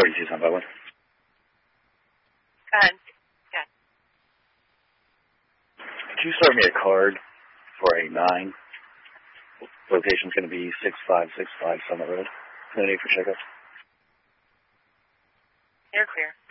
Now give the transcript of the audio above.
Authority, Tucson by one. Go ahead. Yeah. Could you start me a card for a 9? Location's going to be 6565 Summit Road. Clinic for checkup. You're clear.